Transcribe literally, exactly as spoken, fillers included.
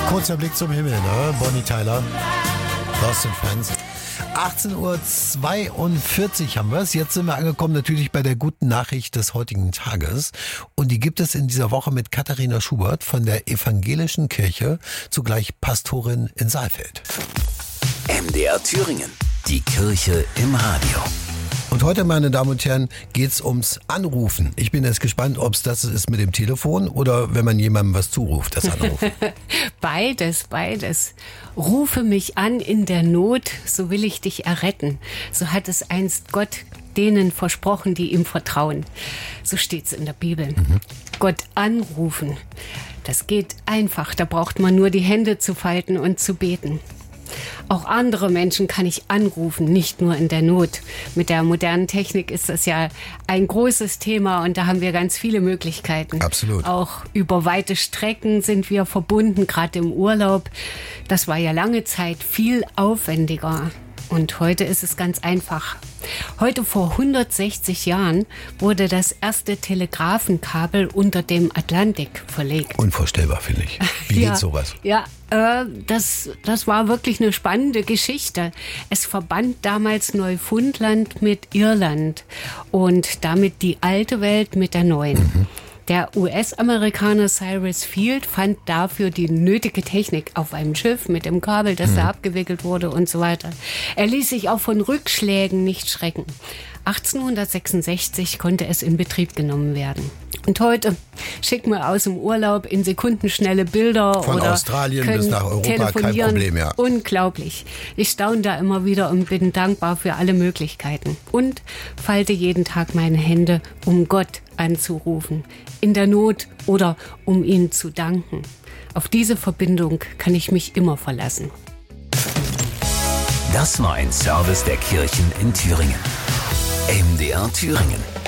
Kurzer Blick zum Himmel, ne? Bonnie Tyler, Lost in Friends. achtzehn Uhr zweiundvierzig haben wir es. Jetzt sind wir angekommen natürlich bei der guten Nachricht des heutigen Tages. Und die gibt es in dieser Woche mit Katharina Schubert von der Evangelischen Kirche, zugleich Pastorin in Saalfeld. M D R Thüringen, die Kirche im Radio. Und heute, meine Damen und Herren, geht's ums Anrufen. Ich bin jetzt gespannt, ob es das ist mit dem Telefon oder wenn man jemandem was zuruft, das Anrufen. Beides, beides. Rufe mich an in der Not, so will ich dich erretten. So hat es einst Gott denen versprochen, die ihm vertrauen. So steht's in der Bibel. Mhm. Gott anrufen, das geht einfach. Da braucht man nur die Hände zu falten und zu beten. Auch andere Menschen kann ich anrufen, nicht nur in der Not. Mit der modernen Technik ist das ja ein großes Thema und da haben wir ganz viele Möglichkeiten. Absolut. Auch über weite Strecken sind wir verbunden, gerade im Urlaub. Das war ja lange Zeit viel aufwendiger. Und heute ist es ganz einfach. Heute vor hundertsechzig Jahren wurde das erste Telegrafenkabel unter dem Atlantik verlegt. Unvorstellbar, finde ich. Wie ja, geht sowas? Ja, äh, das, das war wirklich eine spannende Geschichte. Es verband damals Neufundland mit Irland und damit die alte Welt mit der neuen. Mhm. Der U S-Amerikaner Cyrus Field fand dafür die nötige Technik auf einem Schiff mit dem Kabel, das mhm. da abgewickelt wurde und so weiter. Er ließ sich auch von Rückschlägen nicht schrecken. achtzehnhundertsechsundsechzig konnte es in Betrieb genommen werden. Und heute schicken wir aus dem Urlaub in sekundenschnelle Bilder von oder Australien können bis nach Europa, kein Problem, ja. Unglaublich. Ich staune da immer wieder und bin dankbar für alle Möglichkeiten. Und falte jeden Tag meine Hände, um Gott anzurufen. In der Not oder um ihm zu danken. Auf diese Verbindung kann ich mich immer verlassen. Das war ein Service der Kirchen in Thüringen. M D R Thüringen.